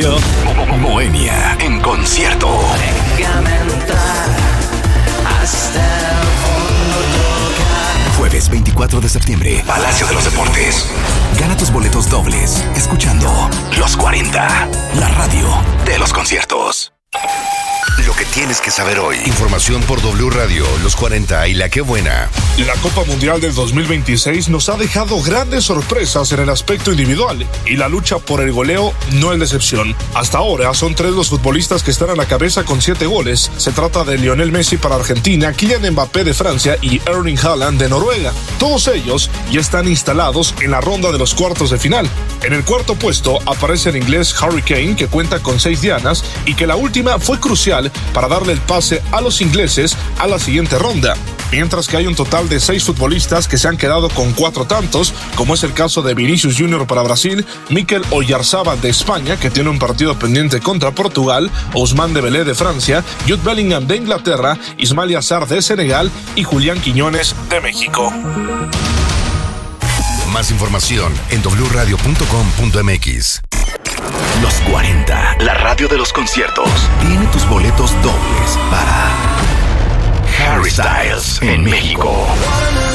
espacio. Moenia en concierto. Jueves 24 de septiembre, Palacio de los Deportes. Gana tus boletos dobles escuchando Los 40, la radio de los conciertos. Lo que tienes que saber hoy. Información por W Radio, Los 40 y La Qué Buena. La Copa Mundial del 2026 nos ha dejado grandes sorpresas en el aspecto individual y la lucha por el goleo no es la excepción. Hasta ahora son 3 los futbolistas que están a la cabeza con 7 goles. Se trata de Lionel Messi para Argentina, Kylian Mbappé de Francia y Erling Haaland de Noruega. Todos ellos ya están instalados en la ronda de los cuartos de final. En el cuarto puesto aparece el inglés Harry Kane, que cuenta con 6 dianas y que la última fue crucial para darle el pase a los ingleses a la siguiente ronda. Mientras que hay un total de 6 futbolistas que se han quedado con 4 tantos, como es el caso de Vinicius Junior para Brasil, Mikel Oyarzabal de España, que tiene un partido pendiente contra Portugal, Ousmane Dembélé de Francia, Jude Bellingham de Inglaterra, Ismail Assar de Senegal y Julián Quiñones de México. Más información en wradio.com.mx. Los 40, la radio de los conciertos. Tiene tus boletos dobles para Harry Styles en México.